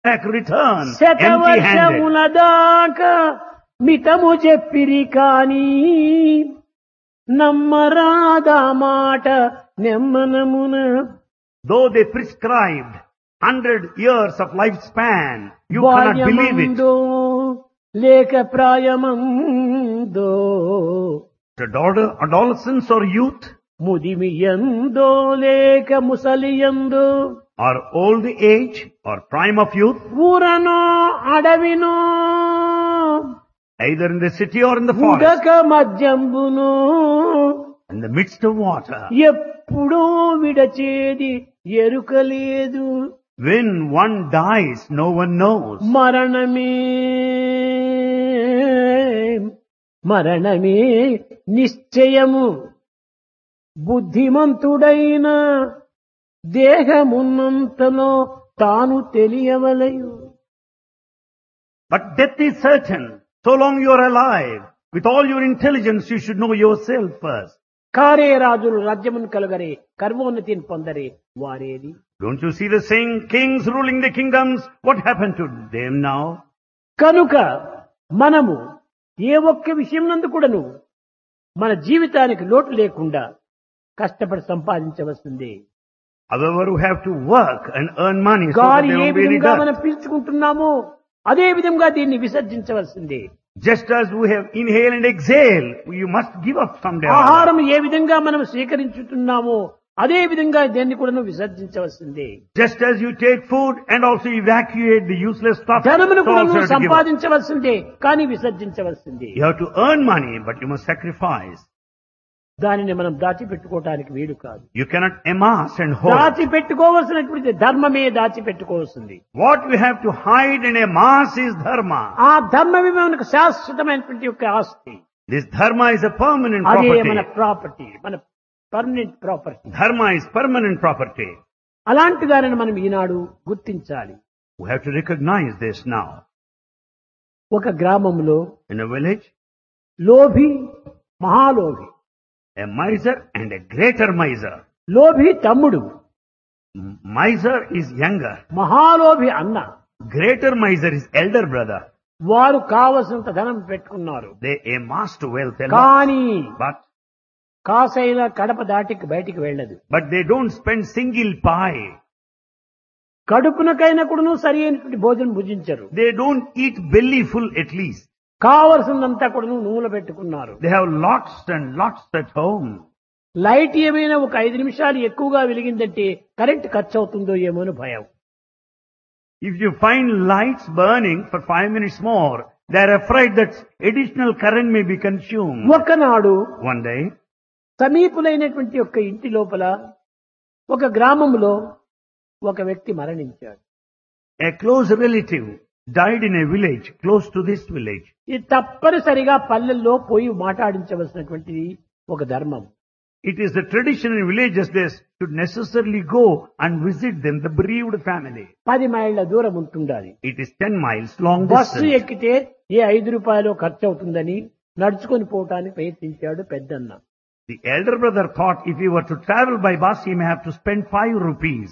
back, return empty-handed. శతవర్షముల దాకా మితము చెప్పిరి కాని నమ్మరాదా మాట నెమ్మనమున. Though they prescribed 100 years of lifespan, you cannot believe it. బాల్యమందో లేక ప్రాయమందో Adolescence or youth, ముదిమియందో లేక ముసలియందో or old age, or prime of youth, ఊరనో అడవినో either in the city or in the forest, ఉదక మధ్యంబునో in the midst of water. ఎప్పుడో విడచేది ఎరుకలేదు. When one dies, no one knows. మరణమే మరణమే నిశ్చయము బుద్ధిమంతుడైన దేహమున్నంతలో తాను తెలియవలయు. But death is certain. So long you are alive, with all your intelligence, you should know yourself first. కారే రాజులు రాజ్యమును కలుగరే కర్మోన్నతిని పొందరే వారేది. Don't you see the saying, kings ruling the kingdoms? What happened to them now? కనుక మనము ఏ ఒక్క విషయం నందు కూడాను మన జీవితానికి లోటు లేకుండా కష్టపడి సంపాదించవలసిందే. However, we have to work and earn money so that గాలి there A won't be any విధంగా death. మనం పీల్చుకుంటున్నామో అదే విధంగా దీన్ని విసర్జించవలసిందే. Just as we have inhale and exhale, you must give up someday. or other. ఆహారం ఏ విధంగా మనం స్వీకరించుతున్నామో అదే విధంగా దీన్ని కూడా విసర్జించవలసిందే. Just as you take food and also evacuate the useless stuff, ధనమును so కూడా also you have to give up. సంపాదించవలసిందే కానీ విసర్జించవలసిందే. You have to earn money, but you must sacrifice. దానిని మనం దాచిపెట్టుకోవటానికి వీలు కాదు. You cannot amass and hold. దాచిపెట్టుకోవలసినటువంటి ధర్మమే దాచిపెట్టుకోవాల్సింది. What we have to hide and amass is dharma. ఆ ధర్మమే మనకు శాశ్వతమైనటువంటి యొక్క ఆస్తి. This dharma is a permanent అదే property. మన ప్రాపర్టీ, మన permanent property. Dharma is permanent property. అలాంటి దానిని మనం ఈనాడు గుర్తించాలి. We have to recognize this now. ఒక గ్రామంలో In a village, లోభి మహాలోభి, a miser and a greater miser. లోభి తమ్ముడు, Miser is younger. మహాలోభి అన్న. Greater miser is elder brother. వారు కావలసినంత ధనం పెట్టుకున్నారు. They amassed wealth a lot. కానీ But కాసైన కడప దాటికి బయటికి వెళ్ళదు. they don't spend single pie. కడుపునకైనా కూడాను సరి అయినటువంటి భోజనం భుజించరు. They don't eat belly full at least. కావలసినంతా కూడాను నూనె పెట్టుకున్నారు. They have lots and lots at home. Light ఏమైనా ఒక 5 నిమిషాలు ఎక్కువగా వెలిగిందంటే కరెంట్ ఖర్చు అవుతుందో ఏమో అని భయం. If you find lights burning for 5 minutes more, they are afraid that additional current may be consumed. ఒకనాడు One day, సమీపులైనటువంటి యొక్క ఇంటి లోపల ఒక గ్రామంలో ఒక వ్యక్తి మరణించాడు. a close relative died in a village close to this village. ఇది తప్పనిసరిగా పల్లెల్లో పోయి మాట్లాడించవలసినటువంటిది ఒక ధర్మం. It is the tradition in villages they should necessarily go and visit them, the bereaved family. 10 మైళ్ళ దూరం ఉంటుండాలి. It is 10 miles long bus distance. ఎక్కితే ఏ 5 రూపాయలు ఖర్చు అవుతుందని నడుచుకొని పోవటానికి ప్రయత్నించాడు పెద్దన్న. The elder brother thought if he were to travel by bus, he may have to spend 5 rupees.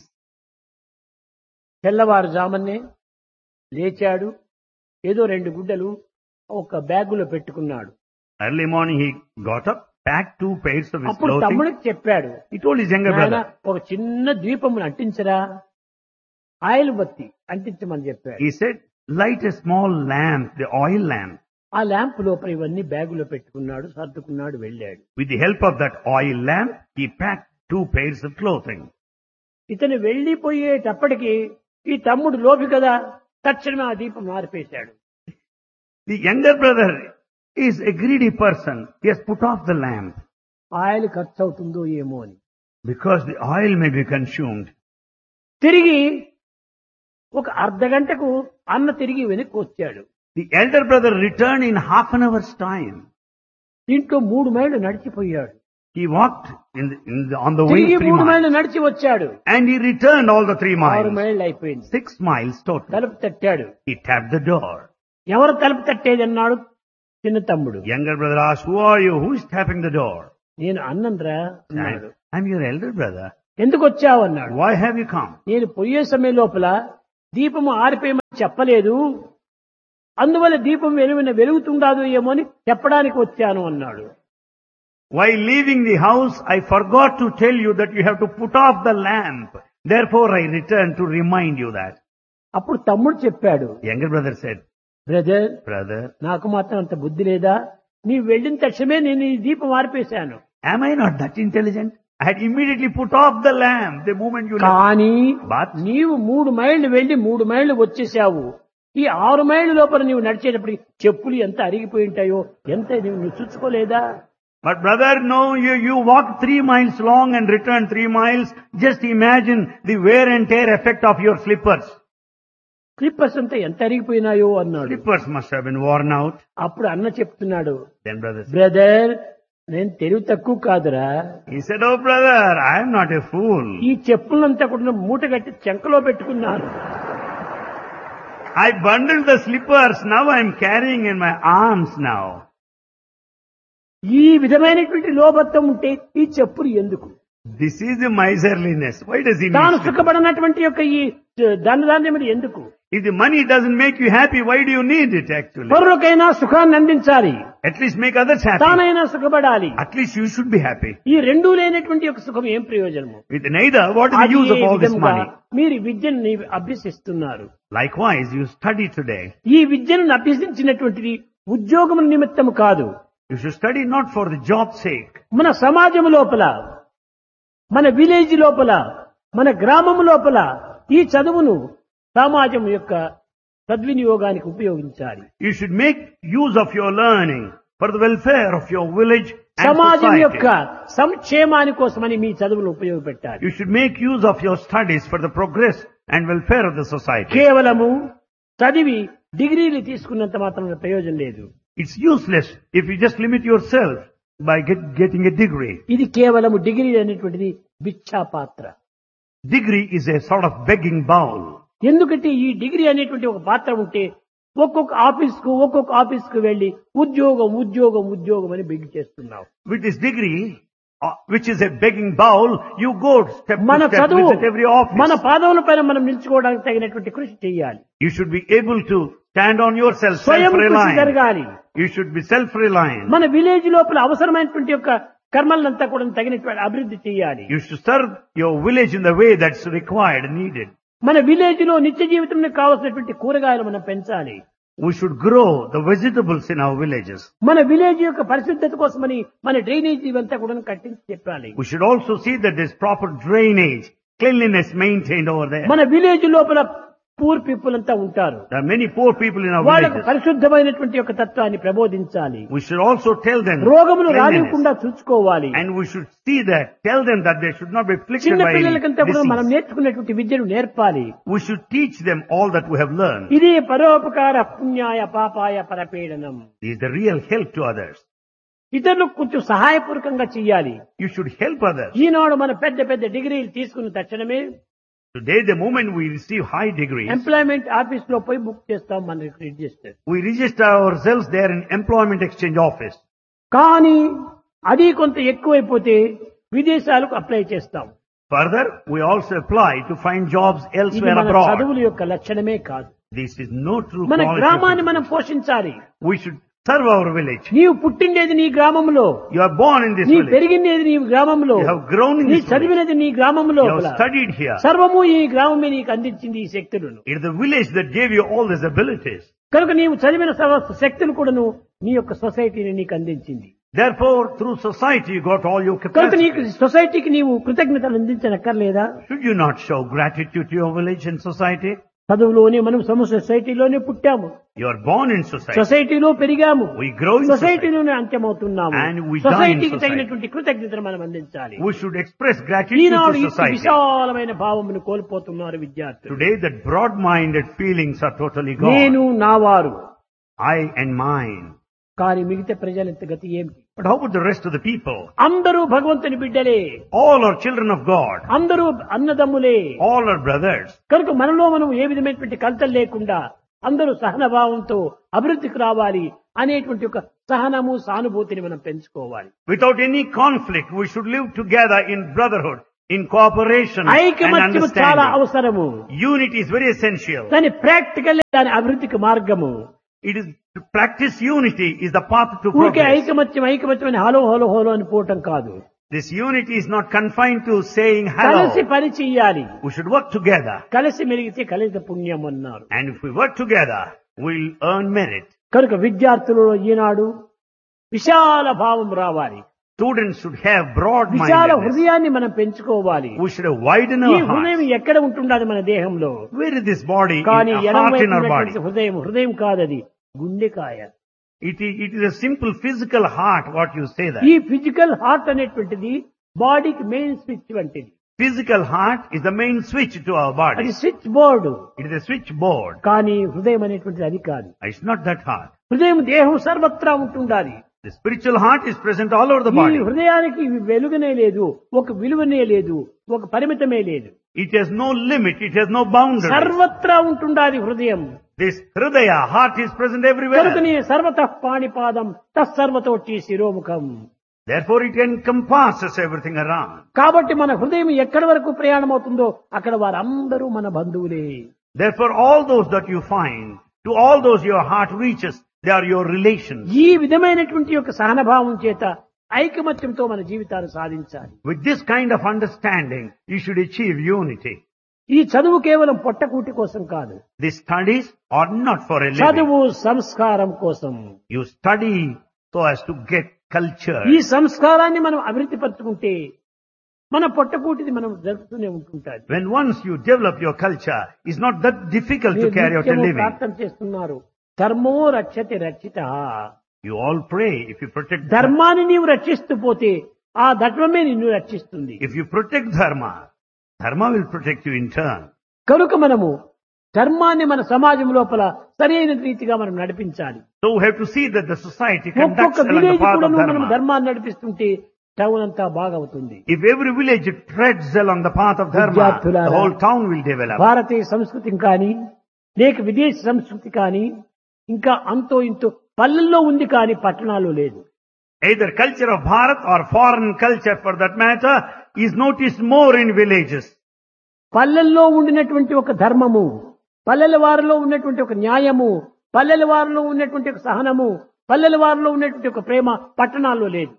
తెల్లవారుజామునే లేచాడు. ఏదో 2 గుడ్డలు ఒక బ్యాగులో పెట్టుకున్నాడు. Early morning he got up, packed 2 pairs of his అప్పుడు clothing. తమ్ముడికి చెప్పాడు, He told his younger నాయనా, brother. ఒక చిన్న ద్వీపమును అంటించరా, ఆయిల్ బత్తి అంటించమని చెప్పాడు. He said, light a small lamp, the oil lamp. ఆ ల్యాంప్ లోపల ఇవన్నీ బ్యాగులో పెట్టుకున్నాడు, సర్దుకున్నాడు, వెళ్ళాడు. With the help of that oil lamp, he packed 2 pairs of clothing. ఇతను వెళ్లిపోయేటప్పటికి ఈ తమ్ముడు లోపి కదా, తక్షణమే ఆ దీపం మారిపేశాడు. The younger brother is a greedy person. He has put off the lamp oil ఖర్చు అవుతుందో ఏమో అని. because the oil may be consumed. తిరిగి ఒక అర్ధగంటకు అన్న తిరిగి వెనక్కి వచ్చాడు. The elder brother returned in half an hour's time. దీంట్లో 3 మైళ్ళు నడిచిపోయాడు. He walked on the way తిరిగి 3 3 miles. మైళ్ళు నడిచి వచ్చాడు. And he returned all the 3 6 miles. మైళ్ళు అయిపోయింది. 6 miles total. తలుపు తట్టాడు. He tapped the door. ఎవరు తలుపు తట్టేది అన్నాడు చిన్న తమ్ముడు. Younger brother asked, who are you? Who is tapping the door? నేను అన్నంరా అన్నాడు. I'm your elder brother. ఎందుకు వచ్చావు అన్నాడు. Why have you come? నేను పోయే సమయం లోపల దీపము ఆరిపోయమని చెప్పలేదు, అందువల్ల దీపం వెలుగుతుండదు ఏమో అని చెప్పడానికి వచ్చాను అన్నాడు. While leaving the house, I forgot to tell you that you have to put off the lamp. Therefore, I returned to remind you that. అప్పుడు తమ్ముడు చెప్పాడు, Younger brother said, brother, Brother, నాకు మాత్రం అంత బుద్ధి లేదా? నీవు వెళ్ళిన తక్షణమే నేను ఈ దీపం ఆర్పేశాను. am I not that intelligent? I had immediately put off the lamp the moment you left. కానీ But నీవు 3 మైళ్ళు వెళ్లి 3 మైళ్ళు వచ్చేసావు. ఈ 6 మైళ్ళ లోపల నీవు నడిచేటప్పుడు చెప్పులు ఎంత అరిగిపోయి ఉంటాయో, ఎంత నువ్వు చూసుకోలేదా? But brother, no, you walked 3 miles long and returned 3 miles. Just imagine the wear and tear effect of your slippers. Slippers అంతా ఎంత అరిగిపోయినాయో అన్నాడు. Slippers must have been worn out. అప్పుడు అన్న చెప్తున్నాడు, Then brother said, బ్రదర్, నేను తెలివి తక్కువ కాదురా, he said, oh brother, I am not a fool. ఈ చెప్పులంతా కూడా మూట కట్టి చెంకలో పెట్టుకున్నాను. I bundled the slippers. Now I am carrying in my arms now. ఈ విధమైనటువంటి లోభత్వం ఉంటే ఈ చెప్పులు ఎందుకు? This is the miserliness. Why does he తాను need? సుఖపడినటువంటి యొక్క ఈ ధనధాన్యములు ఎందుకు? If the money doesn't make you happy, why do you need it actually? పరులకైనా సుఖాన్ని అందించాలి, At least make others happy. తానైనా సుఖపడాలి. At least you should be happy. ఈ రెండూ లేనటువంటి యొక్క సుఖం ఏం ప్రయోజనము? With neither, what is the అది use of A all this విధముగా money? మీరు విద్యను అభ్యసిస్తున్నారు. Likewise, you study today. ఈ విద్యను అభ్యసించినటువంటిది ఉద్యోగం నిమిత్తము కాదు. You should study not for the job's sake. మన సమాజం లోపల, మన విలేజ్ లోపల, మన గ్రామం లోపల ఈ చదువును సమాజం యొక్క సద్వినియోగానికి ఉపయోగించాలి. You should make use of your learning for the welfare of your village and సమాజం యొక్క society. సంక్షేమాని కోసమని మీ చదువును ఉపయోగపెట్టాలి. You should make use of your studies for the progress and welfare of the society. కేవలము చదివి డిగ్రీలు తీసుకున్నంత మాత్రం ప్రయోజనం లేదు. It's useless if you just limit yourself by getting a degree. ఇది కేవలము డిగ్రీ అనేటువంటిది భిక్షా పాత్ర. Degree is a sort of begging bowl. ఎందుకంటే ఈ డిగ్రీ అనేటువంటి ఒక పాత్ర ఉంటే ఒక్కొక్క ఆఫీస్కు వెళ్లి ఉద్యోగం ఉద్యోగం ఉద్యోగం అని బెగ్ చేస్తున్నావు. With this degree, which is a begging bowl, you go step మన to step, చదువు visit every office. మన పాదముల పైన మనం నిల్చుకోవడానికి తగినటువంటి కృషి చేయాలి. You should be able to stand on yourself, స్వయం కృషి self-reliant. జరగాలి. You should be self-reliant. మన విలేజ్ లోపల అవసరమైనటువంటి యొక్క కర్మలంతా కూడా తగినటువంటి అభివృద్ధి చేయాలి. You should serve your village in the way that's required and needed. మన విలేజ్ లో నిత్య జీవితంలో కావాల్సినటువంటి కూరగాయలు మనం పెంచాలి. We should grow the vegetables in our villages. మన విలేజ్ యొక్క పరిశుద్ధత కోసమని మన డ్రైనేజ్ ఇవంతా కూడా కట్టించి చెప్పాలి. We should also see that there's proper drainage, cleanliness maintained over there. మన విలేజ్ లోపల పూర్ పీపుల్ అంతా ఉంటారు. There are many poor people in our వాళ్ళకు villages. పరిశుద్ధమైనటువంటి యొక్క తత్వాన్ని ప్రబోధించాలి. We should also tell them రోగములు cleanliness. రానివ్వకుండా చూసుకోవాలి. And we should see that, tell them that they should not be afflicted చిన్న by పిల్లలకంతా కూడా మనం disease. నేర్చుకున్నటువంటి విద్యను నేర్పాలి. We should teach them all that we have learned. ఇదే పరోపకార పుణ్యాయ పాపాయ పరపీడనం. This is the real help to others. ఇతరులకు కొంచెం సహాయపూర్వకంగా చెయ్యాలి. You should help others. ఈనాడు మన పెద్ద పెద్ద డిగ్రీలు తీసుకున్న తక్షణమే Today, the moment we receive high degrees, employment office లో పోయి బుక్ చేస్తాం మన register. we register ourselves there in employment exchange office. కానీ అది కొంత ఎక్కువైపోతే విదేశాలకు అప్లై చేస్తాం. Further, we also apply to find jobs ఇది elsewhere మన abroad. చదువుల యొక్క లక్షణమే కాదు. This is no true మన quality. గ్రామాన్ని మనం పోషించాలి. We should serve our village. నీవు పుట్టిండేది నీ గ్రామంలో, You are born in this నీ village. పెరిగిండేది నీ గ్రామంలో, You have grown in నీ this village. చదివినది నీ గ్రామంలో. You have studied here. సర్వము ఈ గ్రామమే నీకు అందించింది ఈ శక్తులను. It is the village that gave you all these abilities. కనుక నీవు చదివిన శక్తులు కూడాను నీ యొక్క సొసైటీని నీకు అందించింది. Therefore, through society, you got all your కనుక నీకు capacity. సొసైటీకి నీవు కృతజ్ఞతలు అందించనక్కర్లేదా? Should you not show gratitude to your village and society? చదువులోనే మనం సొసైటీలోనే పుట్టాము, You are born in society. సొసైటీలో పెరిగాము, We grow in society. సొసైటీలోనే అంత్యమవుతున్నాము. And we die in సొసైటీకి society. తగినటువంటి కృతజ్ఞతలు మనం అందించాలి. We should express gratitude Eenadu to ఈ society. విశాలమైన భావమును కోల్పోతున్నారు విద్యార్థులు. Today, that broad-minded feelings are totally gone. నేను నా వారు, I and mine. కానీ మిగతా ప్రజలంత గతి ఏమిటి? But how about the rest of the people? అందరూ భగవంతుని బిడ్డలే, All are children of God. అందరూ అన్నదమ్ములే. All are brothers. కనుక మనలో మనం ఏ విధమైనటువంటి కలతలు లేకుండా అందరూ సహనభావంతో అభివృద్ధికి రావాలి అనేటువంటి ఒక సహనము సానుభూతిని మనం పెంచుకోవాలి. Without any conflict, we should live together in brotherhood, in cooperation and ఐకమత్యము చాలా understanding. అవసరము. Unity is very essential. దాని ప్రాక్టికల్ దాని అభివృద్ధికి మార్గము. It is to practice unity is the path to ఊరికే progress. ఐకమత్యం ఐకమత్యం అని హలో హలో హలో అని పోవటం కాదు. This unity is not confined to saying కలిసి hello. పని చెయ్యాలి. We should work together. కలిసి మెలిగితే కలిసి పుణ్యం అన్నారు. And if we work together, we'll earn merit. కనుక విద్యార్థులలో ఈనాడు విశాల భావం రావాలి. Students should have broad Vishala mindedness. హృదయాన్ని మనం పెంచుకోవాలి. We should have widen ఈ our హృదయం hearts. ఎక్కడ ఉంటుండాలి మన దేహంలో? Where is this body? కానీ A ఎడమ heart వైపు in our body. ఉన్నటువంటి హృదయం హృదయం కాదది గుండెకాయ. It is a simple physical heart, what you say that. ఈ ఫిజికల్ హార్ట్ అనేటువంటిది బాడీకి మెయిన్ స్విచ్ వంటిది. Physical heart is the main switch to our అది body. Switch board. It is a switchboard. కానీ హృదయం అనేటువంటిది అది కాదు. It's not that heart. హృదయం దేహం సర్వత్రా ఉంటుండాలి. The spiritual heart is present all over the ఈ body. హృదయానికి వెలుగునే లేదు, ఒక విలువనే లేదు, ఒక పరిమితమే లేదు. It has no limit. It has no boundary. సర్వత్రా ఉంటుండాలి హృదయం. This hridaya, heart is present everywhere. కనుకనే సర్వతః పాణిపాదం తత్సర్వతోచి శిరోముఖం. Therefore it encompasses everything around. కాబట్టి మన హృదయం ఎక్కడి వరకు ప్రయాణం అవుతుందో అక్కడ వారందరూ మన బంధువులే. Therefore all those that you find, to all those your heart reaches, they are your relations. ఈ విధమైనటువంటి యొక్క సహనభావం చేత ఐకమత్యంతో మన జీవితాన్ని సాధించాలి. With this kind of understanding, you should achieve unity. ఈ చదువు కేవలం పొట్టకూటి కోసం కాదు. These studies are not for a living. చదువు సంస్కారం కోసం. You study so as to get culture. ఈ సంస్కారాన్ని మనం అభివృద్ధి పరుచుకుంటే మన పొట్టకూటిది మనం జరుపుతూనే ఉంటుంటాది. When once you develop your culture, it's not that difficult to మీరు carry out a నిత్యము living. ప్రార్థన చేస్తున్నారు. ధర్మో రక్షతి రక్షిత. You all pray if you protect dharma. ధర్మాన్ని నీవు రక్షిస్తూ పోతే ఆ ధర్మమే నిన్ను రక్షిస్తుంది. If you protect dharma, dharma will protect you in turn. కనుక మనము ధర్మాన్ని మన సమాజం లోపల సరైన రీతిగా మనం నడిపించాలి. So we have to see that the society conducts ఒక్కొక్క along the విలేజ్ path కూడా of మనం dharma. ధర్మాన్ని నడిపిస్తుంటే టౌన్ అంతా బాగవుతుంది. If every village treads along the path of dharma, విద్యార్థులారా, the whole town will develop. భారతీయ సంస్కృతి కానీ లేక విదేశీ సంస్కృతి కానీ ఇంకా అంతో ఇంతో పల్లెల్లో ఉంది కానీ పట్టణాల్లో లేదు. Either culture of Bharat or foreign culture for that matter is noticed more in villages. పల్లెల్లో ఉండినటువంటి ఒక ధర్మము, పల్లెల వారిలో ఉన్నటువంటి ఒక న్యాయము, పల్లెల వారిలో ఉన్నటువంటి ఒక సహనము, పల్లెల వారిలో ఉన్నటువంటి ఒక ప్రేమ పట్టణాల్లో లేదు.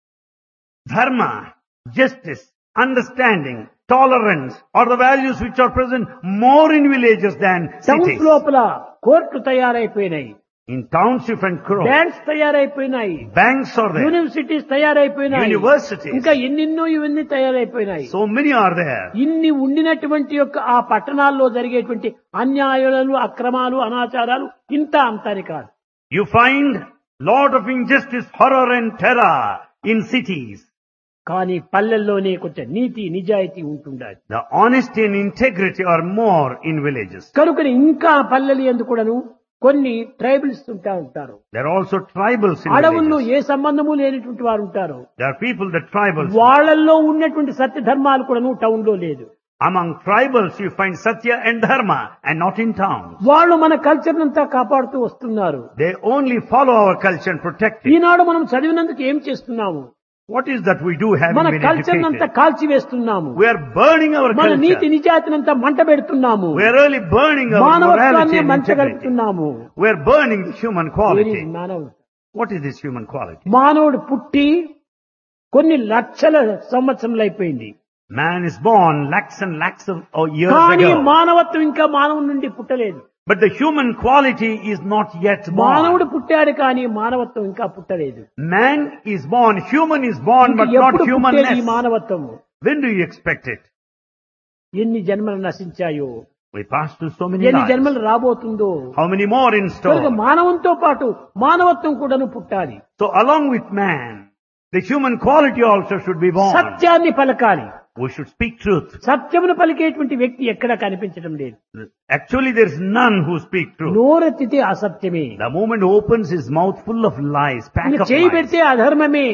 Dharma, justice, understanding, tolerance are the values which are present more in villages than towns cities. లోపల court తయారైపోయినాయి, In township and crore, banks తయారైపోయినాయి, banks are there, universities తయారైపోయినాయి, universities, ఇంకా ఎన్నెన్నో ఇవన్నీ తయారైపోయినాయి. so many are there. ఇన్ని ఉండినటువంటి యొక్క ఆ పట్టణాల్లో జరిగేటువంటి అన్యాయాలు, అక్రమాలు, అనాచారాలు ఇంత అంతని కాదు. You find lot of injustice, horror and terror in cities. కానీ పల్లెల్లోనే కొంచెం నీతి నిజాయితీ ఉంటుండాలి. The honesty and integrity are more in villages. కనుక ఇంకా పల్లెలు ఎందుకు కూడాను కొన్ని ట్రైబల్స్ ఉంటారు. There are also tribals in అడవుల్లో villages. ఏ సంబంధము లేనటువంటి వారు ఉంటారు. There are people, the tribals. వాళ్ళల్లో ఉన్నటువంటి సత్య ధర్మాలు కూడాను టౌన్ లో లేదు. Among tribals you find Satya and Dharma and not in towns. వాళ్ళు మన కల్చర్ అంతా కాపాడుతూ వస్తున్నారు. They only follow our culture and protect it. ఈనాడు మనం చదివినందుకు ఏం చేస్తున్నాము? What is that we do having మన been కల్చర్ అంతా educated? కాల్చివేస్తున్నాము. We are burning our మన నీతి culture. నిజాతినంతా మంట పెడుతున్నాము. We are really burning our మానవత్వాన్ని morality and మంట integrity. కలుపుతున్నాము. We are burning the human quality. మానవుడు What is this human quality? మానవుడు పుట్టి కొన్ని లక్షల సంవత్సరములు అయిపోయింది. Man is born lakhs and lakhs of years కానీ ago. మానవత్వం ఇంకా మానవుడి నుండి పుట్టలేదు. But the human quality is not yet మానవుడు born. పుట్టాడు కానీ మానవత్వం ఇంకా పుట్టలేదు. Man is born, human is born, but not ఎప్పుడు పుట్టేది ఈ humanness. మానవత్వము? When do you expect it? ఎన్ని జన్మలు నశించాయో, We pass through so many ఎన్ని lives. జన్మలు రాబోతుందో. How many more in కనుక store? మానవంతో పాటు మానవత్వం కూడాను పుట్టాలి. So along with man, the human quality also should be born. సత్యాన్ని పలకాలి. We should speak truth. సత్యమును పలికేటువంటి వ్యక్తి ఎక్కడా కనిపించడం లేదు. Actually, there is none who speak truth. నోరెత్తితే అసత్యమే, The moment opens his mouth full of lies, pack ఇంకా of చేయి lies. పెడితే అధర్మమే.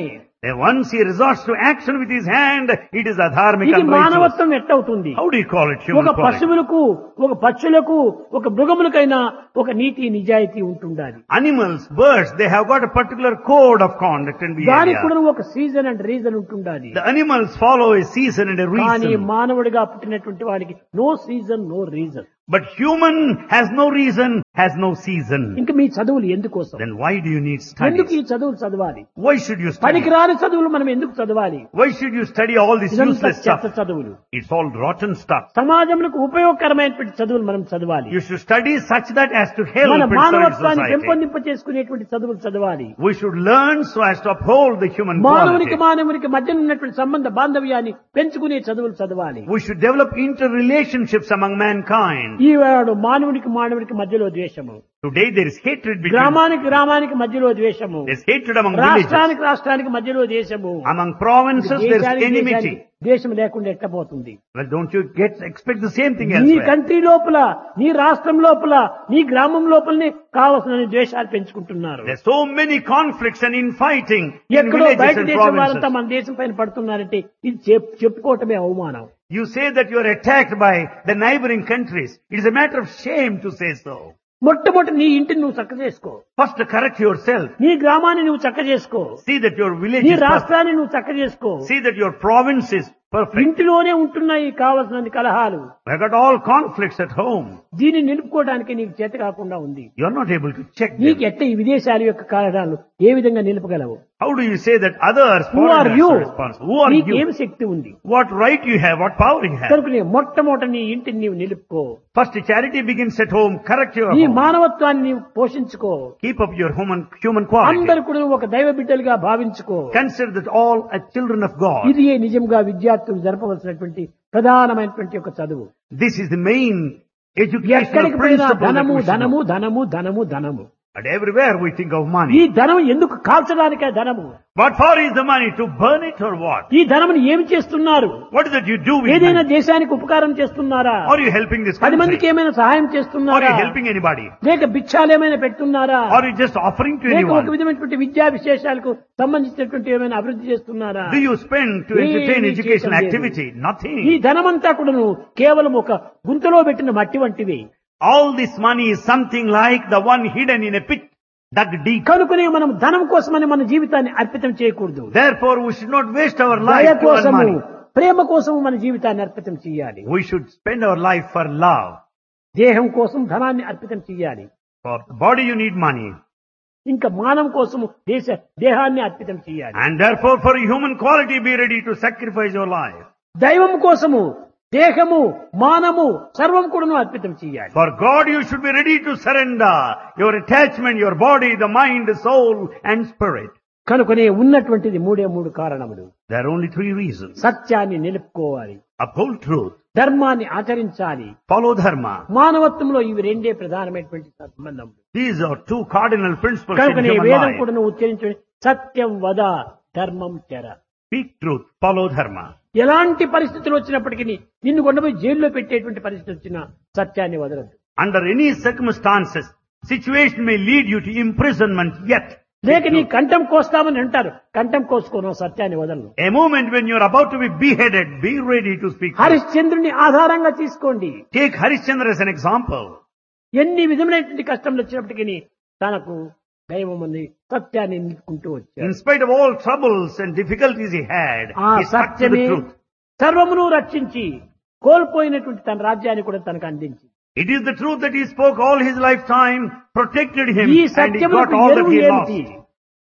And once he resorts to action with his hand, it is adharmic ఇది and righteous. మానవత్వం ఎట్టవుతుంది? How do you call it human ఒక quality? పశువులకు, ఒక పక్షులకు, ఒక మృగములకైనా ఒక నీతి నిజాయితీ ఉంటుండాలి. Animals, birds, they have got a particular code of conduct and దానికి behavior. కూడా ఒక సీజన్ అండ్ రీజన్ ఉంటుండాలి. The animals follow a season and a కానీ reason. మానవుడిగా పుట్టినటువంటి వాడికి no season no reason. But human has no reason, has no season. ఇంకా మీ చదువులు ఎందుకోసం? Then why do you need ఎందుకు ఈ studies? చదువులు చదవాలి? Why should you study? పనికిరాని చదువులు మనం ఎందుకు చదవాలి? Why should you study all this ఇదంతా useless చెత్త stuff? చదువులు. It's all rotten stuff. సమాజంలో ఉపయోగకరమైనటువంటి చదువులు మనం చదవాలి. You should study such that as to help మన and serve మానవత్వాన్ని society. పెంపొందింప చేసుకునేటువంటి చదువులు చదవాలి. We should learn so as to uphold the human మానవునికి quality. మానవునికి మధ్య ఉన్నటువంటి సంబంధ బాంధవ్యాన్ని పెంచుకునే చదువులు చదవాలి. We should develop interrelationships among mankind. ఈనాడు మానవునికి మానవునికి మధ్యలో ద్వేషము, Today there is hatred between, గ్రామానికి గ్రామానికి మధ్యలో ద్వేషము, there's hatred among villages. రాష్ట్రానికి రాష్ట్రానికి మధ్యలో దేశము, Among provinces there's దేశానికి enmity. దేశానికి దేశం లేకుండా ఎట్టబోతుంది? Well, don't you expect the same thing నీ elsewhere? కంట్రీ లోపల, నీ రాష్ట్రం లోపల, నీ గ్రామం లోపలనే కావలసిన ద్వేషాలు పెంచుకుంటున్నారు. There's so many conflicts and infighting in ఎక్కడో villages బయట and దేశం వాళ్ళంతా provinces. మన దేశం పైన పడుతున్నారంటే ఇది చెప్పుకోవటమే అవమానం. You say that you are attacked by the neighboring countries. It is a matter of shame to say so. మొట్టమొదటి నీ ఇంటిని నువ్వు చక్క చేసుకో, First correct yourself. నీ గ్రామాన్ని నువ్వు చక్క చేసుకో, See that your village నీ is perfect. రాష్ట్రాన్ని నువ్వు చక్క చేసుకో. See that your province is perfect. ఇంటిలోనే ఉంటున్నాయి కావలసిన కలహాలు. We've got all conflicts at home. దీన్ని నిలుపుకోవడానికి నీకు చేత కాకుండా ఉంది. You're not able to check నీకు them. ఎట్ట ఈ విదేశాల యొక్క కారణాలు ఏ విధంగా నిలుపగలవు? How do you say that others, Who are foreigners, you? are responsible? Who are నీకు ఏం you? శక్తి ఉంది? What right you have? What power you have? కనుక నీ మొట్టమొదటి నీ ఇంటిని నీవు నిలుపుకో, First, charity begins at home. Correct your నీ home. మానవత్వాన్ని నీవు పోషించుకో, Keep up your human quality. అందరు కూడా నువ్వు ఒక దైవ బిడ్డలుగా భావించుకో. Consider that all are children of God. ఇది నిజంగా విద్యార్థులు జరపవలసినటువంటి ప్రధానమైనటువంటి ఒక చదువు. This is the main educational ఎక్కడికి పోయినా principle that ధనము we should ధనము know. ధనము ధనము ధనము. But everywhere we think of ఈ money. ధనం ఎందుకు కాల్చడానికే ధనము? What for is the money? To burn it or what? ఈ ధనముని ఏమి చేస్తున్నారు? What is that you do with ఏదైనా money? దేశానికి ఉపకారం చేస్తున్నారా? Are you helping this 10 మందికి country? ఏమైనా సహాయం Are చేస్తున్నారా? you helping anybody? లేక భిక్షాలు ఏమైనా పెడుతున్నారా? Are you just offering to లేక ఒక anyone? విధమైనటువంటి విద్యా విశేషాలకు సంబంధించినటువంటి ఏమైనా అభివృద్ధి చేస్తున్నారా? Do you spend to entertain ఏమీ educational చేయటం లేదు. activity? ఈ Nothing. ధనమంతా కూడాను కేవలం ఒక గుంతలో పెట్టిన మట్టి వంటివి. All this money is something like the one hidden in a pit dug deep. కనుకనే మనం ధనం కోసమని మన జీవితాన్ని అర్పితం చేయకూడదు. Therefore, we should not waste our దయ life to earn కోసము, money. ప్రేమ కోసము మన జీవితాన్ని అర్పితం చేయాలి. We should spend our life for love. దేహం కోసం ధనాన్ని అర్పితం చేయాలి. For the body you need money. ఇంకా మానవం కోసము దేహాన్ని అర్పితం చేయాలి. And therefore, for human quality, be ready to sacrifice your life. దైవం కోసము దేహము మానము సర్వం కూడాను అర్పితం చేయాలి. For God, you should be ready to surrender your attachment, your body, the mind, the soul, and spirit. కనుకనే ఉన్నటువంటిది మూడు కారణములు. There are only 3 reasons. సత్యాన్ని నిలుపుకోవాలి, Uphold truth. ధర్మాన్ని ఆచరించాలి, Follow dharma. మానవత్వంలో ఇవి రెండే ప్రధానమైనటువంటి సంబంధం. These are 2 cardinal principles in కనుకనే human వేదం life. కూడాను ఉచ్చరించే సత్యం వద ధర్మం చెర. Speak truth. Follow dharma. ఎలాంటి పరిస్థితులు వచ్చినప్పటికీ నిన్ను కొండపోయి జైల్లో పెట్టేటువంటి పరిస్థితి వచ్చినా సత్యాన్ని వదలద్దు. Under any circumstances, situation may lead you to imprisonment, yet లేక నీ కంఠం కోస్తామని అంటారు, కంఠం కోసుకోను, సత్యాన్ని వదలను. a moment when you are about to be beheaded, be ready to speak truth. హరిశ్చంద్రుని ఆధారంగా తీసుకోండి. Take Harishchandra as an example. ఎన్ని విధమైనటువంటి కష్టములు వచ్చినప్పటికీ తనకు దైవం ఉంది సత్యాన్ని నిలుపుకుంటూ వచ్చాడు. In spite of all troubles and difficulties he had, ఆ he stuck to the సత్యమే truth. సర్వమును రక్షించి కోల్పోయినటువంటి తన రాజ్యాన్ని కూడా తనకు అందించి, It is the truth that he spoke all his lifetime, protected him, ఈ and he got సత్యములకు all that ఎరువు he ఏమిటి? lost.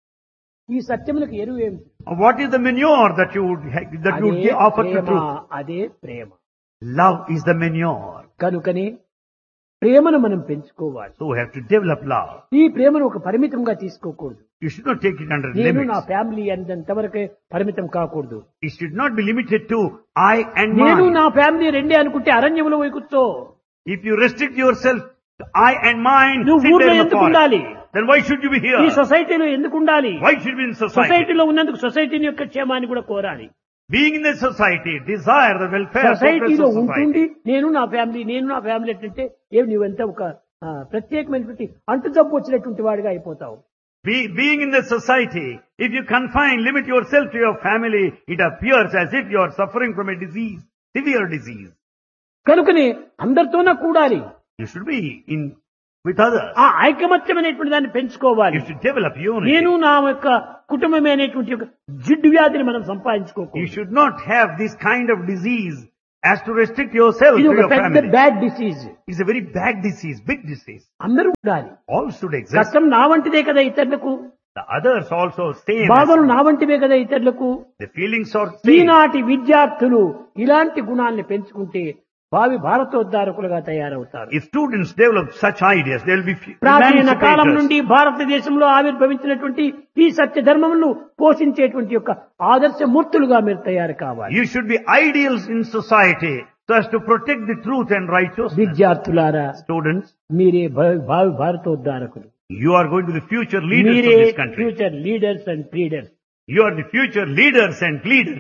ఈ సత్యములకు ఎరువు ఏమిటి? What is the manure that you would అదే offer to ప్రేమ, truth? అదే ప్రేమ. Love is the manure. కనుకనే ప్రేమను మనం పెంచుకోవాలి. So we have to develop love. ఈ ప్రేమను ఒక పరిమితంగా తీసుకోకూడదు. You should not take it under నేను నా limits. ఫ్యామిలీ అంతవరకే పరిమితం కాకూడదు. It should not be limited to I and నేను mine. నా ఫ్యామిలీ రెండే అనుకుంటే అరణ్యంలో వైకుచ్చో. If you restrict yourself to I and mine, నువ్వు sit ఊర్లో there in the ఎందుకు forest. ఉండాలి? Then why should you be here? ఈ సొసైటీలో ఎందుకు ఉండాలి? Why should you be in society? సొసైటీలో ఉన్నందుకు సొసైటీని యొక్క క్షేమాన్ని కూడా కోరాలి. Being in the society, desire the welfare progress సొసైటీలో of ఉంటుండి society. నేను నా ఫ్యామిలీ అంటే ఏమి నువ్వెంత ఒక ప్రత్యేకమైనటువంటి అంటు జబ్బు వచ్చినటువంటి వాడిగా అయిపోతావు. Being in the society, if you limit yourself to your family, it appears as if you are suffering from a disease, severe disease. కనుకనే అందరితోనే కూడాలి. You should be with others. ఆ ఐకమత్యం అనేటువంటి దాన్ని పెంచుకోవాలి. You should develop unity. నేను నా యొక్క కుటుంబమే అనేటువంటి ఒక జిడ్డు వ్యాధిని మనం సంపాదించుకోకూడదు. You should not have this kind of disease as to restrict yourself ఇది to ఒక your పెద్ద family. Bad disease. It's a very bad disease, big disease. అందరూ ఉండాలి. All should exist. కష్టం నా వంటిదే కదా ఇతరులకు. The others also same. బాధలు నా వంటివే కదా ఇతరులకు. The feelings are same. ఈనాటి విద్యార్థులు ఇలాంటి గుణాలను పెంచుకుంటే భావి భారతోద్ధారకులుగా తయారవుతారు. If students develop such ideas, they will be ప్రాచీన కాలం emancipators. నుండి భారతదేశంలో ఆవిర్భవించినటువంటి ఈ సత్య ధర్మములను పోషించేటువంటి యొక్క ఆదర్శ మూర్తులుగా మీరు తయారు కావాలి. You should be ideals in society so as to protect the truth and righteousness. విద్యార్థులారా, Students, మీరే భావి భారతోద్ధారకులు. you are going to be the future leaders of మీరే this country. Future leaders and pleaders. You are the future leaders and leaders.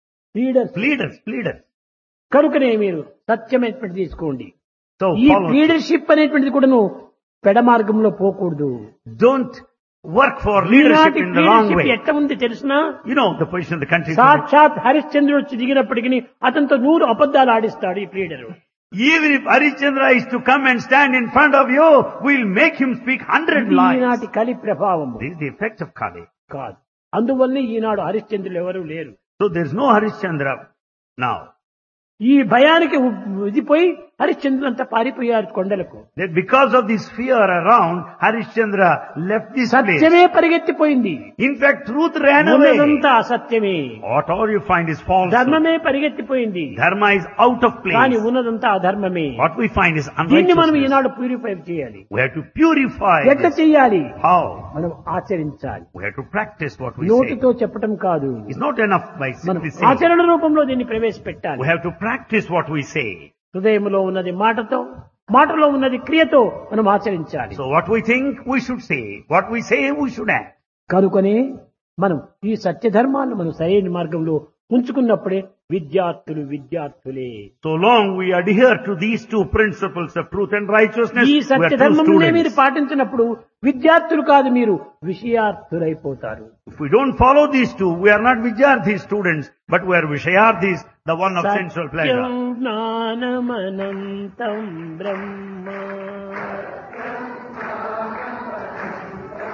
Leaders. కనుకనే మీరు సత్యమైనటువంటి తీసుకోండి. So ఈ follow. Leadership అనేటువంటిది కూడాను పెడ మార్గంలో పోకూడదు. Don't work for leadership ఈనాటి in the wrong leadership way. ఎట్లా ఉంది తెలిసినా, You know the position of the country today. సాక్షాత్ హరిశ్చంద్రుడు వచ్చి దిగినప్పటికీ అతనితో 100 అబద్ధాలు ఆడిస్తాడు ఈ leader. Even if Harishchandra is to come and stand in front of you, we'll make him speak 100 ఇది lies. ఈనాటి కలి ప్రభావము This is the effect of Kali. కాదు. అందువల్లే ఈనాడు హరిశ్చంద్రులు ఎవరు లేరు. So there's no Harishchandra now. ఈ భయానికి విధిపోయి హరిశ్చంద్రులు అంతా పారిపోయారు కొండలకు. That because of this fear around, Harishchandra left this place. సత్యమే పరిగెత్తిపోయింది. In fact, truth ran away. ఉన్నదంతా అసత్యమే. Whatever you find is false. ధర్మమే పరిగెత్తిపోయింది. Dharma is out of కానీ place. ఉన్నదంతా అధర్మమే. What we find is దీన్ని మనం unrighteousness. ఈనాడు ప్యూరిఫై చేయాలి. We have to purify ఎట్లా this. చెయ్యాలి? How? మనం ఆచరించాలి. We have to practice what we say. నోటితో చెప్పటం కాదు, It's not enough by మనం simply saying. ఆచరణ రూపంలో దీన్ని ప్రవేశపెట్టాలి. We have to practice what we say. హృదయంలో ఉన్నది మాటతో, మాటలో ఉన్నది క్రియతో మనం ఆచరించాలి. So what we think, we should say. What we say, we should act. కనుకనే మనం ఈ సత్య ధర్మాన్ని మనం సరైన మార్గంలో ఉంచుకున్నప్పుడే విద్యార్థులే. So long we adhere to these two principles of truth and righteousness, ఈ we are సత్య true ధర్మమునే మీరు students. పాటించినప్పుడు విద్యార్థులు కాదు, మీరు విషయార్థులైపోతారు. If we don't follow these two, we are not Vidyarthi students, but we are Vishayarthis, the one of sensual pleasure. Satyam జ్ఞానమనంతం Brahma